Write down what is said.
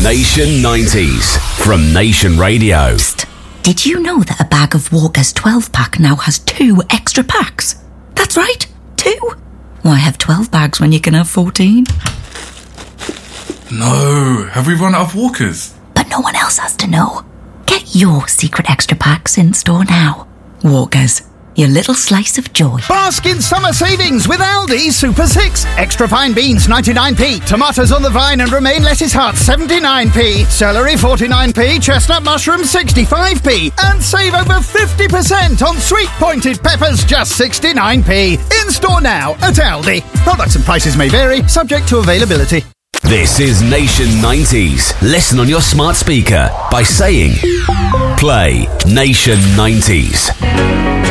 Nation 90s from Nation Radio. Psst. Did you know that a bag of Walker's 12-pack now has 2 extra packs? That's right, 2. Why have 12 bags when you can have 14? No, have we run out of Walkers? But no one else has to know. Get your secret extra packs in store now. Walkers, your little slice of joy. Bask in summer savings with Aldi Super 6. Extra fine beans 99p. Tomatoes on the vine and romaine lettuce hearts 79p. Celery 49p. Chestnut mushrooms 65p. And save over 50% on sweet pointed peppers just 69p. In store now at Aldi. Products and prices may vary, subject to availability. This is Nation 90s. Listen on your smart speaker by saying, play Nation 90s.